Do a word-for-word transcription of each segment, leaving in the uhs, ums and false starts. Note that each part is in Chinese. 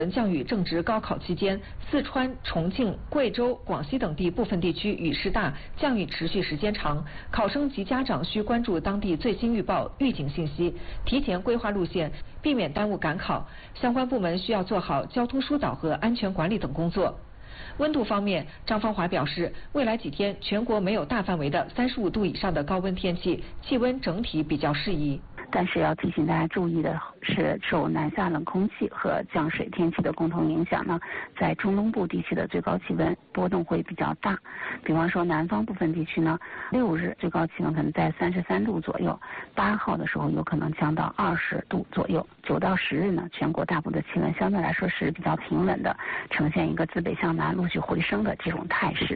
降雨正值高考期间，四川、重庆、贵州、广西等地部分地区雨势大，降雨持续时间长。考生及家长需关注当地最新预报、预警信息，提前规划路线，避免耽误赶考。相关部门需要做好交通疏导和安全管理等工作。温度方面，张芳华表示，未来几天全国没有大范围的三十五度以上的高温天气，气温整体比较适宜。 但是要提醒大家注意的是，受南下冷空气和降水天气的共同影响呢，在中东部地区的最高气温波动会比较大。比方说南方部分地区呢，六日最高气温可能在三十三度左右，八号的时候有可能降到二十度左右。九到十日呢，全国大部的气温相对来说是比较平稳的，呈现一个自北向南陆续回升的这种态势。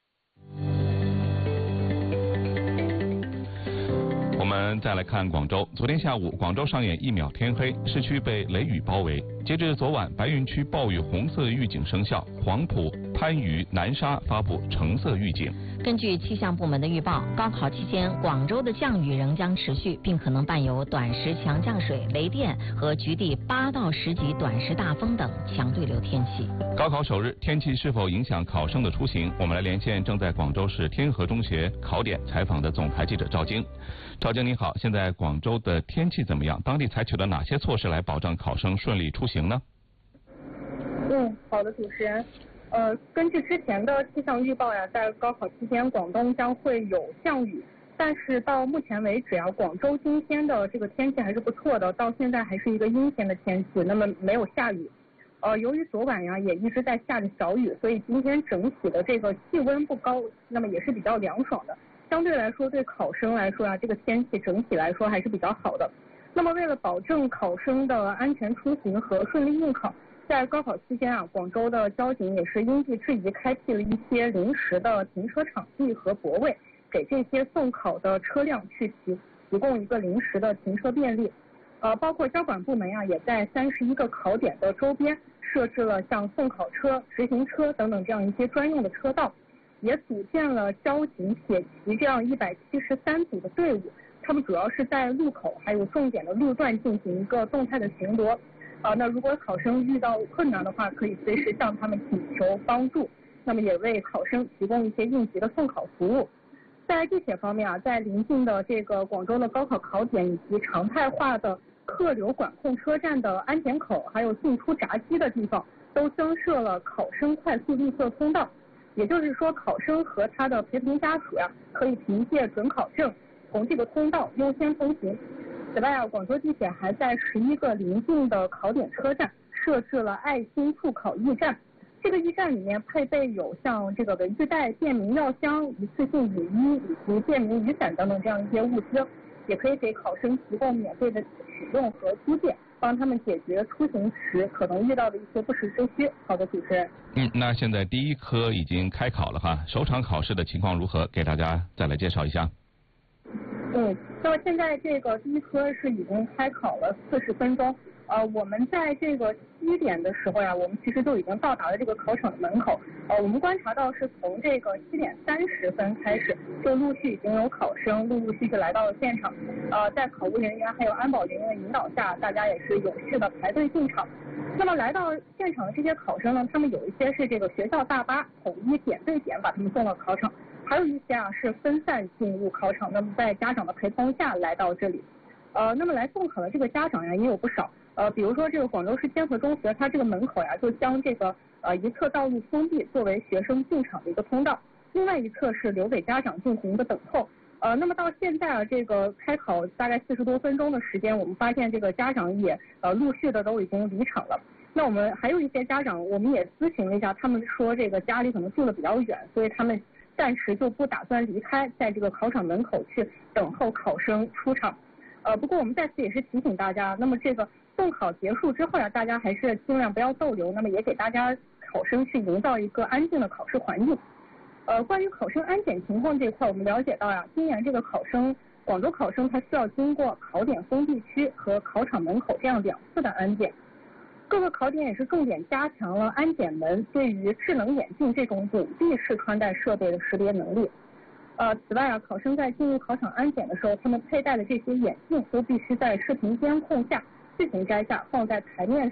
我们再来看广州，昨天下午，广州上演一秒天黑，市区被雷雨包围。截至昨晚，白云区暴雨红色预警生效，黄埔、番禺、南沙发布橙色预警。 根据气象部门的预报，高考期间广州的降雨仍将持续，并可能伴有短时强降水、雷电和局地八到十级短时大风等强对流天气。 高考首日，天气是否影响考生的出行？我们来连线正在广州市天河中学考点采访的总台记者赵晶。赵晶你好，现在广州的天气怎么样？当地采取了哪些措施来保障考生顺利出行呢？ 嗯，好的，主持人。呃，根据之前的气象预报呀，在高考期间，广东将会有降雨。但是到目前为止啊，广州今天的这个天气还是不错的，到现在还是一个阴天的天气，那么没有下雨。呃，由于昨晚呀也一直在下着小雨，所以今天整体的这个气温不高，那么也是比较凉爽的。相对来说，对考生来说啊，这个天气整体来说还是比较好的。那么为了保证考生的安全出行和顺利应考，在高考期间啊，广州的交警也是因地制宜开辟了一些临时的停车场地和泊位，给这些送考的车辆去提提供一个临时的停车便利。呃，包括交管部门呀、啊，也在三十一个考点的周边设置了像送考车、直行车等等这样一些专用的车道，也组建了交警、铁骑这样一百七十三组的队伍，他们主要是在路口还有重点的路段进行一个动态的巡逻。啊，那如果考生遇到困难的话，可以随时向他们请求帮助，那么也为考生提供一些应急的送考服务。在地铁方面啊，在临近的这个广州的高考考点以及常态化的客流管控车站的安检口，还有进出闸机的地方，都增设了考生快速绿色通道。也就是说，考生和他的陪同家属呀、啊，可以凭借准考证从这个通道优先通行。此外啊，广州地铁还在十一个临近的考点车站设置了爱心助考驿站。这个驿站里面配备有像这个文具袋、便民药箱、一次性雨衣以及便民雨伞等等这样一些物资，也可以给考生提供免费的使用和租借，帮他们解决出行时可能遇到的一些不时之需。好的，主持人。 嗯，那现在第一科已经开考了哈，首场考试的情况如何？给大家再来介绍一下。 嗯，那么现在这个第一科是已经开考了四十分钟。呃，我们在这个七点的时候呀，我们其实就已经到达了这个考场的门口。呃，我们观察到是从这个七点三十分开始，就陆续已经有考生陆陆续续来到了现场。呃，在考务人员还有安保人员的引导下，大家也是有序的排队进场。那么来到现场的这些考生呢，他们有一些是这个学校大巴统一点对点把他们送到考场，还有一些啊是分散进入考场，那么在家长的陪同下来到这里。呃，那么来送考的这个家长呀也有不少。呃，比如说这个广州市天河中学，它这个门口呀就将这个呃一侧道路封闭，作为学生进场的一个通道，另外一侧是留给家长进行一个等候。呃，那么到现在啊，这个开考大概四十多分钟的时间，我们发现这个家长也呃陆续的都已经离场了。那我们还有一些家长，我们也咨询了一下，他们说这个家里可能住的比较远，所以他们暂时就不打算离开，在这个考场门口去等候考生出场。呃，不过我们在此也是提醒大家，那么这个送考结束之后呀，大家还是尽量不要逗留，那么也给大家考生去营造一个安静的考试环境。呃，关于考生安检情况这块，我们了解到呀，今年这个考生，广州考生他需要经过考点封闭区和考场门口这样两次的安检。各个考点也是重点加强了安检门对于智能眼镜这种隐蔽式穿戴设备的识别能力。呃，此外啊，考生在进入考场安检的时候，他们佩戴的这些眼镜都必须在视频监控下自行摘下，放在台面上，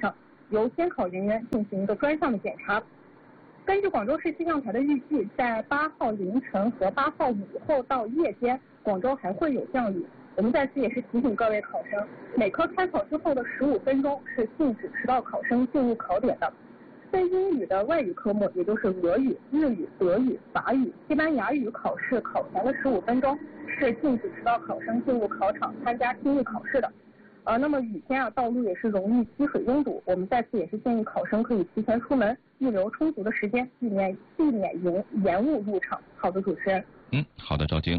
由监考人员进行一个专项的检查。根据广州市气象台的预计，在八号凌晨和八号午后到夜间，广州还会有降雨。我们在此也是提醒各位考生，每科开考之后的十五分钟是禁止迟到考生进入考点的。非英语的外语科目，也就是俄语、日语、德语、法语、西班牙语考试考前的十五分钟是禁止迟到考生进入考场参加听力考试的。呃，那么雨天啊，道路也是容易积水拥堵，我们在此也是建议考生可以提前出门，预留充足的时间，避免避免延延误入场。好的，主持人。 嗯，好的，赵晶。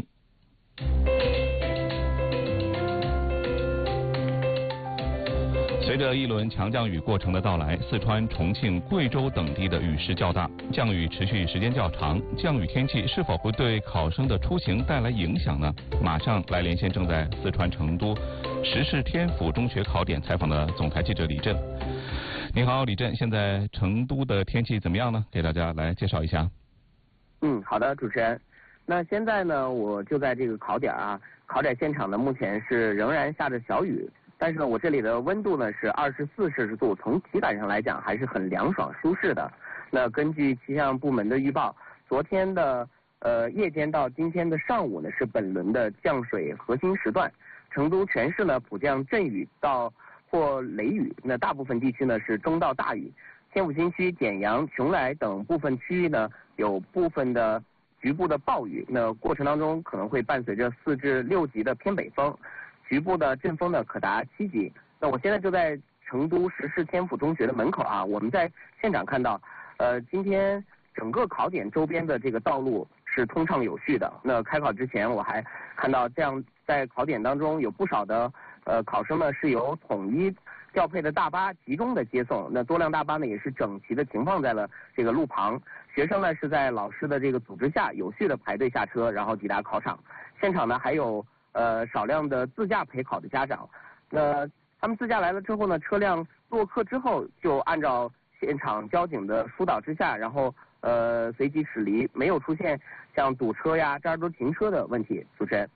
随着一轮强降雨过程的到来，四川、重庆、贵州等地的雨势较大，降雨持续时间较长，降雨天气是否会对考生的出行带来影响呢？马上来连线正在四川成都石室天府中学考点采访的总台记者李震。你好，李震，现在成都的天气怎么样呢？给大家来介绍一下。 嗯，好的，主持人。那现在呢，我就在这个考点啊，考点现场呢，目前是仍然下着小雨。但是呢，我这里的温度呢是二十四摄氏度，从体感上来讲还是很凉爽舒适的。那根据气象部门的预报，昨天的呃夜间到今天的上午呢是本轮的降水核心时段，成都全市呢普降阵雨到或雷雨，那大部分地区呢是中到大雨。天府新区、简阳、邛崃等部分区域呢有部分的局部的暴雨，那过程当中可能会伴随着四至六级的偏北风。局部的阵风呢可达七级。那我现在就在成都石室天府中学的门口啊，我们在现场看到，呃，今天整个考点周边的这个道路是通畅有序的。那开考之前我还看到这样在考点当中有不少的呃考生呢是由统一调配的大巴集中的接送，那多辆大巴呢也是整齐的停放在了这个路旁，学生呢是在老师的这个组织下有序的排队下车，然后抵达考场。现场呢还有呃，少量的自驾陪考的家长，那他们自驾来了之后呢，车辆落客之后就按照现场交警的疏导之下，然后呃随即驶离，没有出现像堵车呀、这儿都停车的问题。主持人。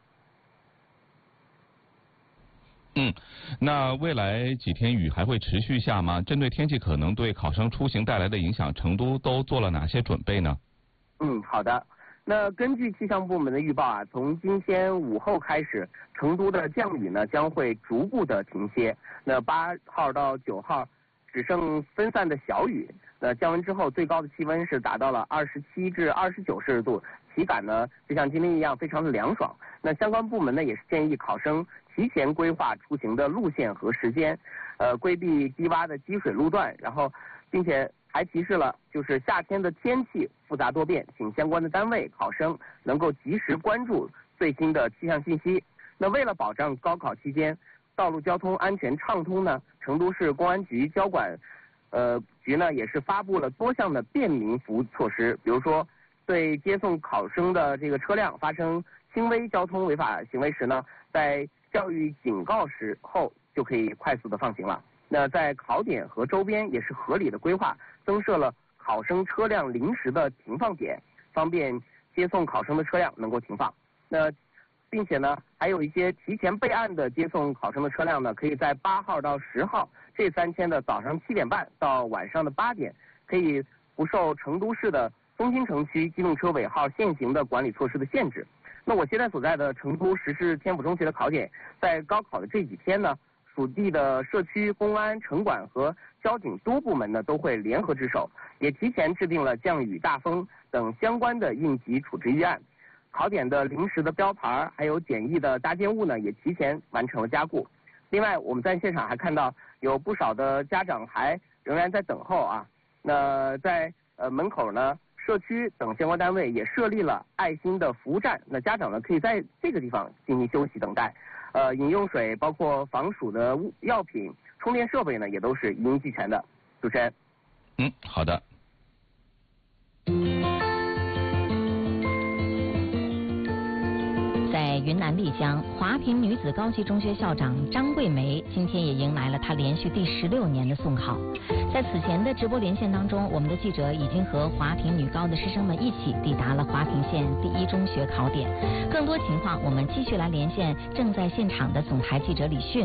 嗯，那未来几天雨还会持续下吗？针对天气可能对考生出行带来的影响，成都都做了哪些准备呢？ 嗯，好的。那根据气象部门的预报啊，从今天午后开始，成都的降雨呢将会逐步的停歇。那八号到九号只剩分散的小雨。那降温之后，最高的气温是达到了二十七至二十九摄氏度，体感呢就像今天一样非常的凉爽。那相关部门呢也是建议考生提前规划出行的路线和时间，呃，规避低洼的积水路段，然后并且还提示了，就是夏天的天气复杂多变，请相关的单位考生能够及时关注最新的气象信息。那为了保障高考期间道路交通安全畅通呢，成都市公安局交管呃局呢也是发布了多项的便民服务措施，比如说对接送考生的这个车辆发生轻微交通违法行为时呢，在教育警告时后就可以快速的放行了。那在考点和周边也是合理的规划，增设了考生车辆临时的停放点，方便接送考生的车辆能够停放。那并且呢，还有一些提前备案的接送考生的车辆呢，可以在八号到十号这三天的早上七点半到晚上的八点，可以不受成都市的中心城区机动车尾号现行的管理措施的限制。那我现在所在的成都石室天府中学的考点，在高考的这几天呢，属地的社区、公安、城管和交警多部门呢都会联合值守，也提前制定了降雨、大风等相关的应急处置预案。考点的临时的标牌还有简易的搭建物呢，也提前完成了加固。另外，我们在现场还看到有不少的家长还仍然在等候啊。那在呃门口呢，社区等相关单位也设立了爱心的服务站，那家长呢可以在这个地方进行休息等待。呃，饮用水包括防暑的物药品、充电设备呢，也都是一应俱全的。主持人。 嗯，好的。 在云南丽江，华坪女子高级中学校长张桂梅今天也迎来了她连续第十六年的送考。在此前的直播连线当中，我们的记者已经和华坪女高的师生们一起抵达了华坪县第一中学考点。更多情况，我们继续来连线正在现场的总台记者李迅。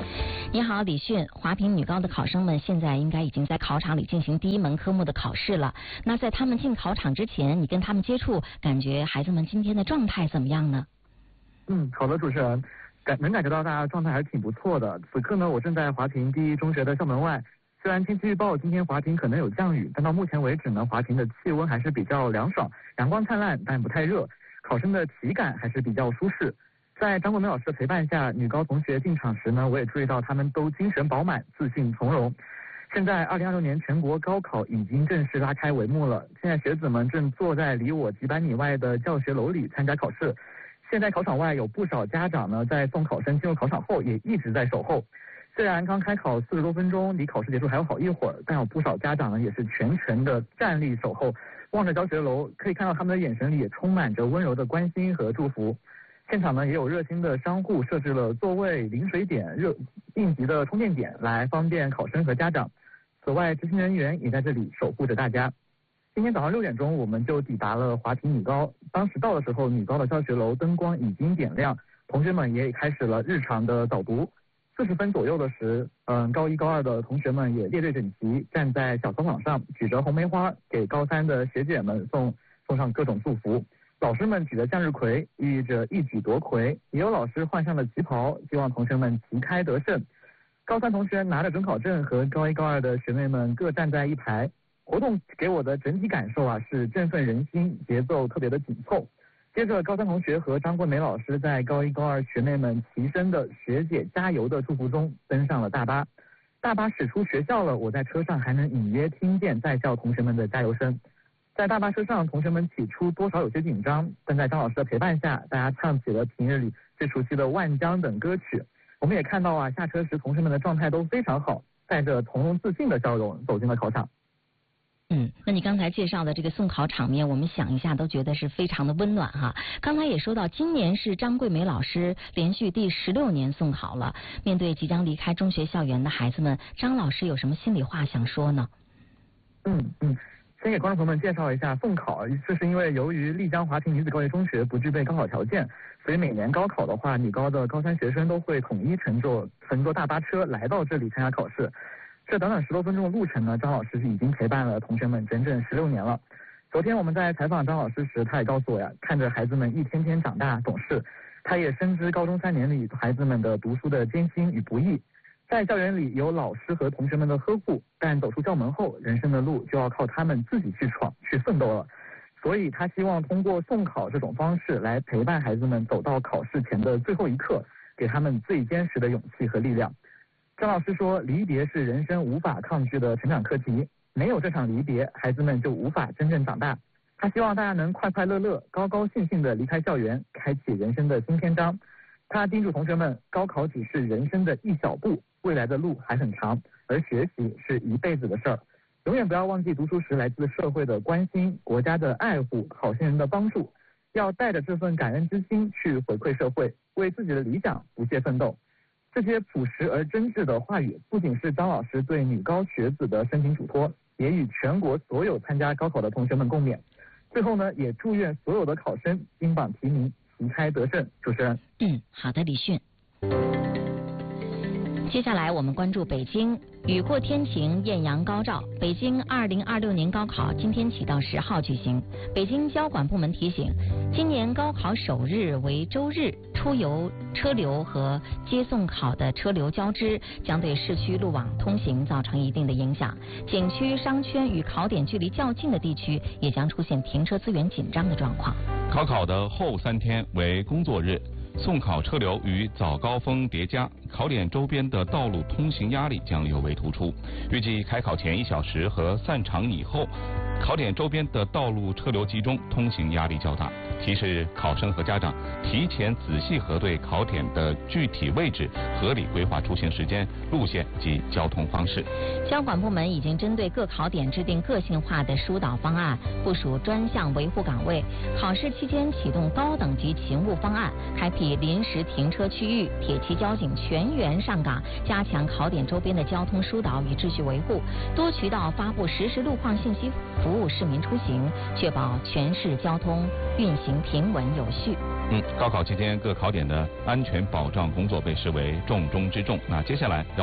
你好，李迅。华坪女高的考生们现在应该已经在考场里进行第一门科目的考试了。那在他们进考场之前，你跟他们接触，感觉孩子们今天的状态怎么样呢？ 嗯，好的，主持人，感能感觉到大家状态还是挺不错的。此刻呢，我正在华坪第一中学的校门外。虽然天气预报今天华坪可能有降雨，但到目前为止呢，华坪的气温还是比较凉爽，阳光灿烂，但不太热，考生的体感还是比较舒适。在张桂梅老师的陪伴下，女高同学进场时呢，我也注意到他们都精神饱满，自信从容。现在二零二六年全国高考已经正式拉开帷幕了，现在学子们正坐在离我几百米外的教学楼里参加考试。现在考场外有不少家长呢，在送考生进入考场后也一直在守候。虽然刚开考四十多分钟，离考试结束还有好一会儿，但有不少家长呢也是全程的站立守候，望着教学楼，可以看到他们的眼神里也充满着温柔的关心和祝福。现场呢也有热心的商户设置了座位、饮水点、热应急的充电点，来方便考生和家长。此外，执勤人员也在这里守护着大家。今天早上六点钟，我们就抵达了华坪女高。当时到的时候，女高的教学楼灯光已经点亮，同学们也开始了日常的导读。四十分左右的时，嗯，高一高二的同学们也列队整齐，站在小操场上，举着红梅花，给高三的学姐们送送上各种祝福。老师们举着向日葵，寓意着一举夺魁，也有老师换上了旗袍，希望同学们旗开得胜。高三同学拿着准考证和高一高二的学妹们各站在一排。活动给我的整体感受啊是振奋人心，节奏特别的紧凑。接着，高三同学和张桂梅老师在高一高二学妹们齐声的学姐加油的祝福中登上了大巴。大巴驶出学校了，我在车上还能隐约听见在校同学们的加油声。在大巴车上，同学们起初多少有些紧张，但在张老师的陪伴下，大家唱起了平日里最熟悉的《万江》等歌曲。我们也看到啊，下车时同学们的状态都非常好，带着从容自信的笑容走进了考场。 嗯，那你刚才介绍的这个送考场面，我们想一下都觉得是非常的温暖哈。刚才也说到，今年是张桂梅老师连续第十六年送考了。面对即将离开中学校园的孩子们，张老师有什么心里话想说呢？ 嗯嗯。先给观众朋友们介绍一下送考，这是因为由于丽江华坪女子高级中学不具备高考条件，所以每年高考的话，女高的高三学生都会统一乘坐乘坐大巴车来到这里参加考试。这短短十多分钟的路程呢，张老师已经陪伴了同学们整整十六年了。昨天我们在采访张老师时，他也告诉我呀，看着孩子们一天天长大懂事，他也深知高中三年里孩子们的读书的艰辛与不易。在校园里有老师和同学们的呵护，但走出校门后，人生的路就要靠他们自己去闯、去奋斗了。所以他希望通过送考这种方式来陪伴孩子们走到考试前的最后一刻，给他们最坚实的勇气和力量。张老师说，离别是人生无法抗拒的成长课题，没有这场离别，孩子们就无法真正长大。他希望大家能快快乐乐、高高兴兴地离开校园，开启人生的新篇章。他叮嘱同学们，高考只是人生的一小步，未来的路还很长，而学习是一辈子的事儿。永远不要忘记读书时来自社会的关心、国家的爱护、好心人的帮助，要带着这份感恩之心去回馈社会，为自己的理想不懈奋斗。这些朴实而真挚的话语，不仅是张老师对女高学子的深情嘱托，也与全国所有参加高考的同学们共勉。最后呢，也祝愿所有的考生金榜题名，旗开得胜。主持人， 嗯，好的，李迅。接下来我们关注北京，雨过天晴，艳阳高照。北京二零二六年高考今天起到十号举行。北京交管部门提醒，今年高考首日为周日，出游车流和接送考的车流交织，将对市区路网通行造成一定的影响。景区、商圈与考点距离较近的地区也将出现停车资源紧张的状况。 考考的后三天为工作日。送考车流与早高峰叠加，考点周边的道路通行压力将尤为突出。预计开考前一小时和散场以后，考点周边的道路车流集中，通行压力较大。提示考生和家长提前仔细核对考点的具体位置，合理规划出行时间、路线及交通方式。 交管部门已经针对各考点制定个性化的疏导方案，部署专项维护岗位。考试期间启动高等级勤务方案，开辟临时停车区域，铁骑交警全员上岗，加强考点周边的交通疏导与秩序维护，多渠道发布实时路况信息，服务市民出行，确保全市交通运行平稳有序。 嗯，高考期间各考点的安全保障工作被视为重中之重。那接下来让